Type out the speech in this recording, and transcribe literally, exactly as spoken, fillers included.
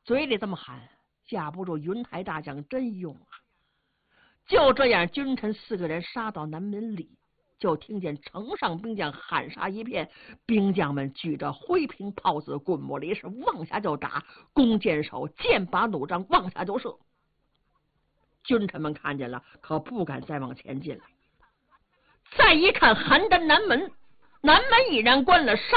嘴里这么喊，架不住云台大将真用啊！就这样，君臣四个人杀到南门里，就听见城上兵将喊杀一片，兵将们举着灰瓶炮子、滚木犁是往下就打，弓箭手剑拔弩张往下就射。君臣们看见了，可不敢再往前进了。再一看邯郸南门，南门已然关了，杀